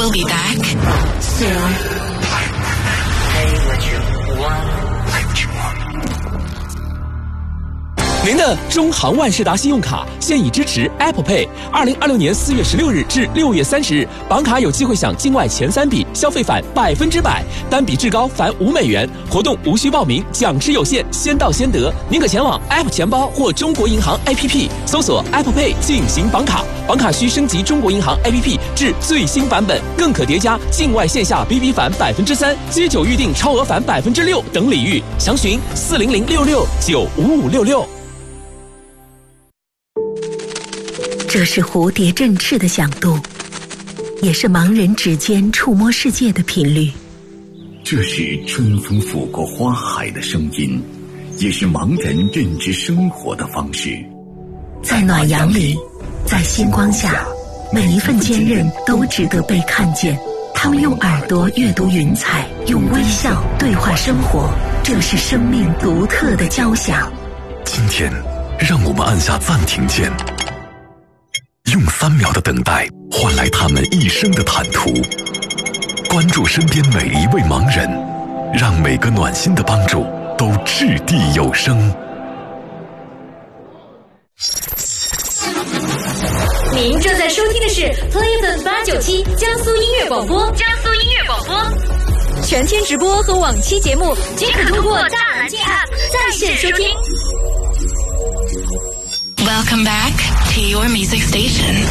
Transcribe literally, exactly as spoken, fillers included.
We'll be back soon. Pay what you want, what you want. 您的中航万事达信用卡现已支持 Apple Pay。二零二六年四月十六日至六月三十日，绑卡有机会享境外前三笔消费返百分之百，单笔至高返五美元。活动无需报名，奖池有限，先到先得。您可前往 App 钱包或中国银行 A P P 搜索 Apple Pay 进行绑卡，绑卡需升级中国银行 A P P 至最新版本，更可叠加境外线下 B B 返百分之三、街酒预订超额返百分之六等礼遇。详询四零零六六九五五六六。 这是蝴蝶振翅的响动，也是盲人指尖触摸世界的频率。 这是春风拂过花海的声音，也是盲人认知生活的方式。 在暖阳里，在星光下，每一份坚韧都值得被看见。他们用耳朵阅读云彩，用微笑对话生活，这是生命独特的交响。 今天，让我们按下暂停键，用三秒的等待换来他们一生的坦途。关注身边每一位盲人，让每个暖心的帮助都掷地有声。 您正在收听的是 Playful 八九七江苏音乐广播，江苏音乐广播，全天直播和往期节目均可通过大蓝鲸 App 在线收听。 Welcome back to your music station.